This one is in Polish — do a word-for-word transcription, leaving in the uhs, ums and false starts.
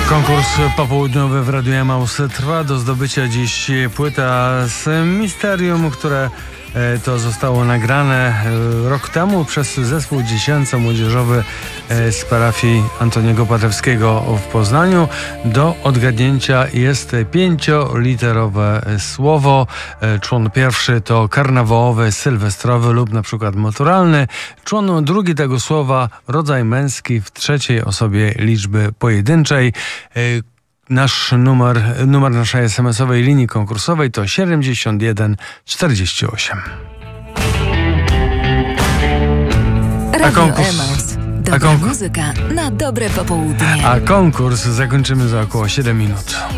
Konkurs popołudniowy w Radiu Emaus trwa. Do zdobycia dziś płyta z Misterium, które to zostało nagrane rok temu przez zespół dziecięco-młodzieżowy z parafii Antoniego Paderewskiego w Poznaniu. Do odgadnięcia jest pięcioliterowe słowo. Człon pierwszy to karnawałowy, sylwestrowy lub na przykład maturalny. Człon drugi tego słowa rodzaj męski w trzeciej osobie liczby pojedynczej. Nasz numer, numer naszej es em esowej linii konkursowej to siedemdziesiąt jeden czterdzieści osiem. A konkurs, dobra a konk- muzyka na dobre popołudnie. A konkurs zakończymy za około siedem minut.